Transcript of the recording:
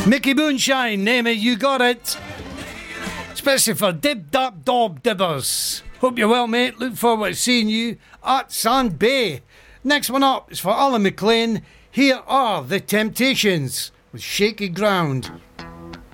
Mickey Moonshine, name it, you got it. Especially for Dib Dap Dob Dibbers. Hope you're well, mate. Look forward to seeing you at Sand Bay. Next one up is for Alan McLean. Here are The Temptations with Shaky Ground.